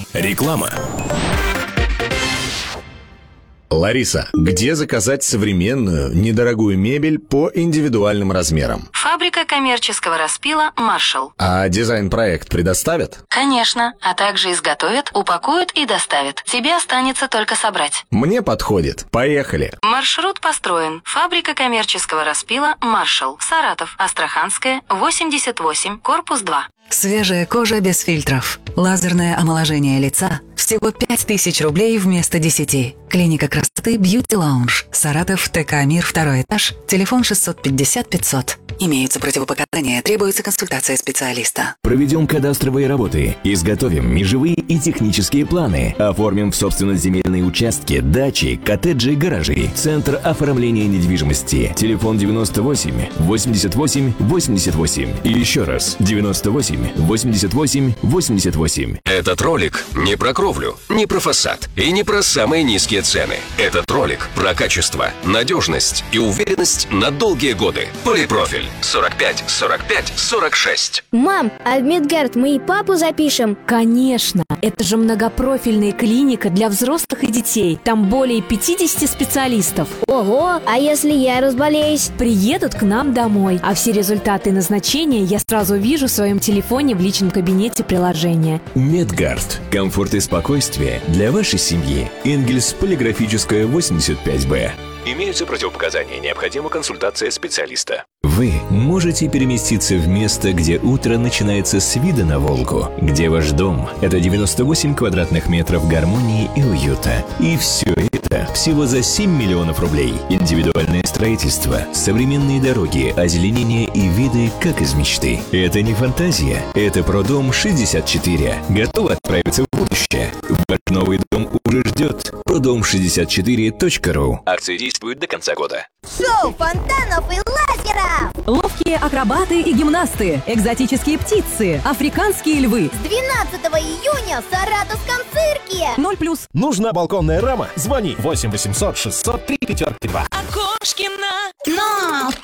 Реклама. Лариса, где заказать современную, недорогую мебель по индивидуальным размерам? Фабрика коммерческого распила «Маршалл». А дизайн-проект предоставят? Конечно, а также изготовят, упакуют и доставят. Тебе останется только собрать. Мне подходит. Поехали. Маршрут построен. Фабрика коммерческого распила «Маршалл». Саратов, Астраханская, 88, корпус 2. Свежая кожа без фильтров. Лазерное омоложение лица. Всего 5000 рублей вместо 10. Клиника красоты Beauty Lounge. Саратов, ТК «Мир», 2 этаж. Телефон 650 500. Имеются противопоказания, требуется консультация специалиста. Проведем кадастровые работы, изготовим межевые и технические планы, оформим в собственность земельные участки, дачи, коттеджи, гаражи. Центр оформления недвижимости. Телефон 98 88 88. И еще раз 98 88 88. Этот ролик не про кровлю, не про фасад и не про самые низкие цены. Этот ролик про качество, надежность и уверенность на долгие годы. Полипрофиль 45 45 46. Мам, а в Медгард мы и папу запишем? Конечно! Это же многопрофильная клиника для взрослых и детей. Там более 50 специалистов. Ого, а если я разболеюсь? Приедут к нам домой, а все результаты назначения я сразу вижу в своем телефоне в личном кабинете приложения. Медгард. Комфорт и спокойствие для вашей семьи. Энгельс, полиграфическая, 85Б. Имеются противопоказания, необходима консультация специалиста. Вы можете переместиться в место, где утро начинается с вида на Волгу, где ваш дом – это 98 квадратных метров гармонии и уюта. И все это всего за 7 миллионов рублей. Индивидуальное строительство, современные дороги, озеленение и виды, как из мечты. Это не фантазия, это Продом 64. Готовы отправиться в будущее? Ваш новый дом уже ждет. Продом64.ру. Акции действуют до конца года. Шоу фонтанов и лазеров! Ловкие акробаты и гимнасты, экзотические птицы, африканские львы. С 12 июня в Саратовском цирке! 0+. Нужна балконная рама? Звони 8 800 600 3 5 2. Окошкина. Но!